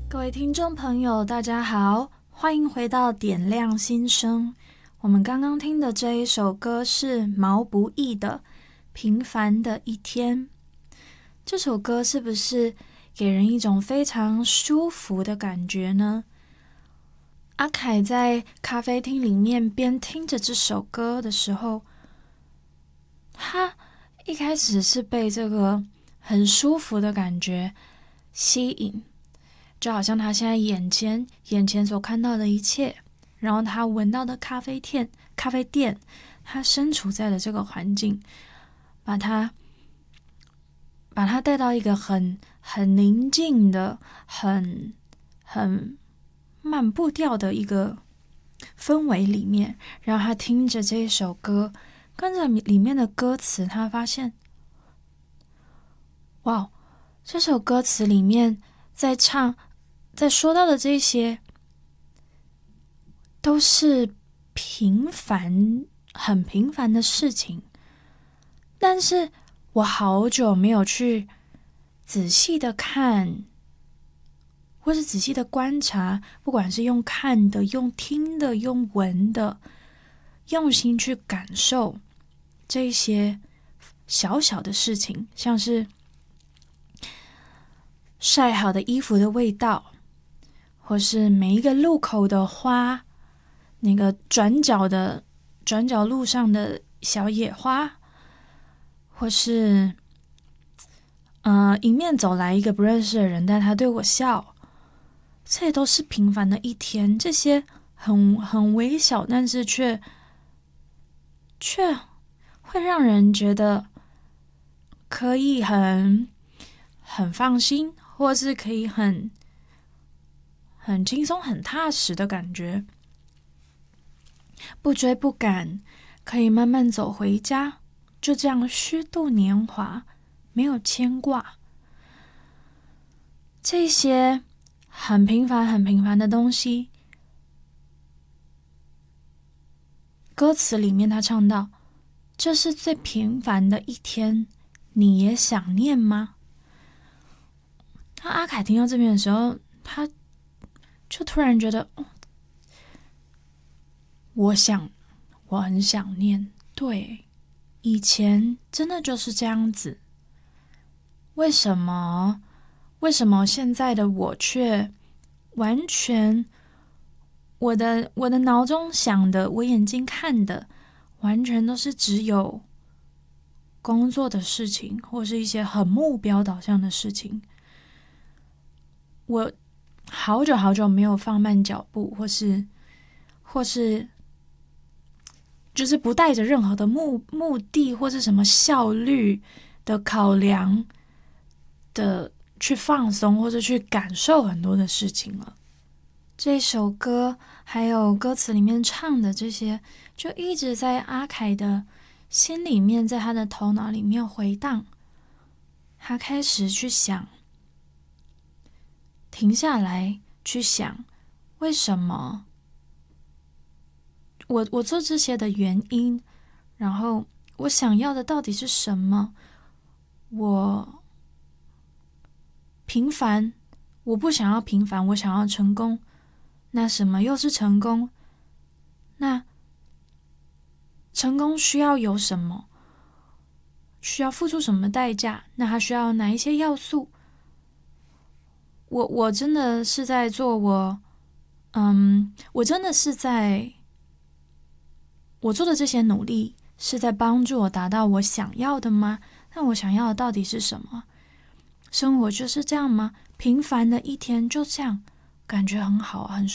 各位听众朋友，大家好，欢迎回到点亮心声。我们刚刚听的这一首歌是毛不易的《平凡的一天》。这首歌是不是给人一种非常舒服的感觉呢？阿凯在咖啡厅里面边听着这首歌的时候，他一开始是被这个很舒服的感觉吸引，就好像他现在眼前所看到的一切，然后他闻到的咖啡店，他身处在的这个环境，把他带到一个很宁静的、很慢步调的一个氛围里面，然后他听着这一首歌，跟着里面的歌词，他发现，哇，这首歌词里面在说到的这些都是很平凡的事情，但是我好久没有去仔细的看，或是仔细的观察，不管是用看的、用听的、用闻的，用心去感受这些小小的事情，像是晒好的衣服的味道，或是每一个路口的花，那个转角路上的小野花，或是迎面走来一个不认识的人，但他对我笑，这些都是平凡的一天。这些很微小，但是却会让人觉得可以很放心，或是可以很轻松、很踏实的感觉，不追不赶，可以慢慢走回家，就这样虚度年华，没有牵挂。这些很平凡的东西，歌词里面他唱到，这是最平凡的一天，你也想念吗？当阿凯听到这边的时候，他就突然觉得，我很想念。对，以前真的就是这样子。为什么现在的我却完全，我的脑中想的，我眼睛看的，完全都是只有工作的事情，或是一些很目标导向的事情。我好久没有放慢脚步，或是就是不带着任何的目的或是什么效率的考量的去放松，或者去感受很多的事情了。这首歌还有歌词里面唱的这些，就一直在阿凯的心里面，在他的头脑里面回荡。他开始去想，停下来去想，为什么我做这些的原因，然后我想要的到底是什么？我平凡，我不想要平凡，我想要成功。那什么又是成功？那成功需要有什么？需要付出什么代价？那它需要哪一些要素？我真的是在做我真的是在我做的这些努力是在帮助我达到我想要的吗？那我想要的到底是什么？生活就是这样吗？平凡的一天就这样，感觉很好，很